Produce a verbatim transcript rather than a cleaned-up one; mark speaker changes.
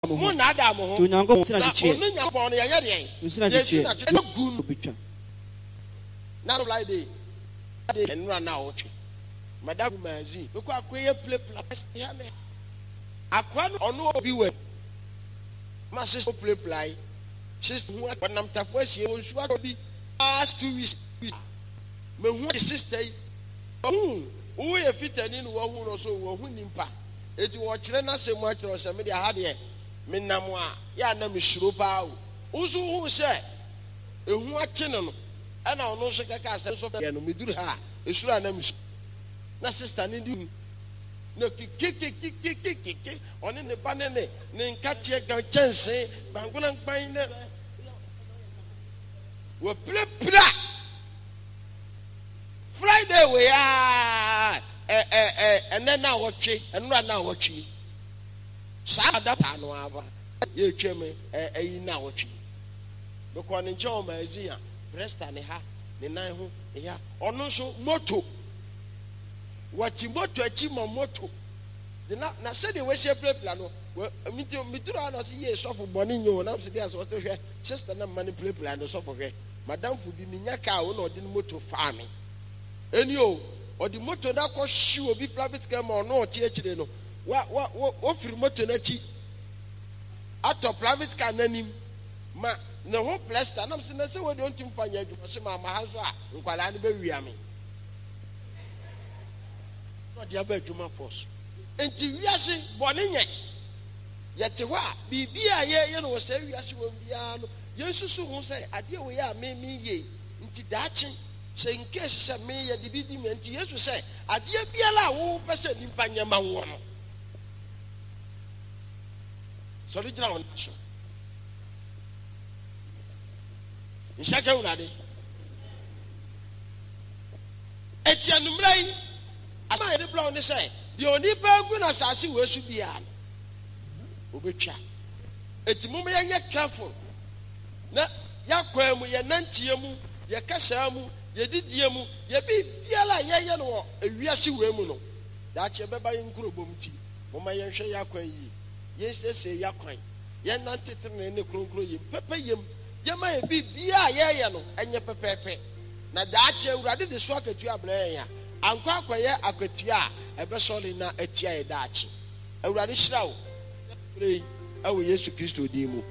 Speaker 1: mo na da mo ho
Speaker 2: to nyango mo sina chiche
Speaker 1: onu nya bo no ye ye
Speaker 2: mo sina chiche
Speaker 1: gun
Speaker 2: bitwa
Speaker 1: na no friday day enura na oche madam mazi be ko akoye play play ya me akwa no onu obi we ma sister play play sister hu akwanam tafo asie wo su obi last two weeks me hu the sister hu wo ye fitani no wo hu no so wo hu nimpa eti wo kire na se mu akire se me de ha de me nam a ya na me shuro pa o usu hu se ehu ache no no ana ono so kaka se so ya no me duru ha esura na me na sister ni di na kikikikikikiki oni ne ba ne ne ne nkatie ga chense bangona nkpan ne wo prepra Friday we are eh eh eh ene na wotwe enura na wotwe sa adapa no aba ye tweme eh eyi na wotwe because ne nche ma azia presta ne ha ne nan ho ya ono so moto wati moto achi mo moto de na na se de we she prepla no mi ti mi dura na se ye sofo boni nyo na se de aso to hwe sister na mani prepla no sofo hwe madam fu bi mi nyaka wo na odi moto fa me eni o odi moto na ko shi obi private car mo no tie chire no wa wa wo firi moto na chi ato private car nanim ma na ho plaster na se na se wo de ontim fanya adwuma se ma ma ha so a nkwala ne be wia me no dia ba adwuma force enti wiase bone nye yete ho a bibia ye ye no wo se wiase wo bia no yesu su ho se ade wo ya me me ye nti daachi se in case se me ye de bi di me nti yesu se ade bia la wo pese nimpa nyama wo no so ri jina won so nshaka unade etianumrai asa ye de blow ne say de oni pa gu na sase we su bia obetwa etimu me ye careful na yakwa mu ye nantie mu ye kasa mu ye didie mu ye bi biala ye ye no ewiase we mu no da che beba ye nkurobom ti moma ye hwe yakwa yi ye sese yakwan ye nantetre ne kronkro ye pepe yem ye ma ye bi bia ye ye no enye pepepe na da che urade de so akatua abran ya ankwa akwaye akatua a ebe sole na atia ye da che urade hira wo pre awo Yesu Kristo di mu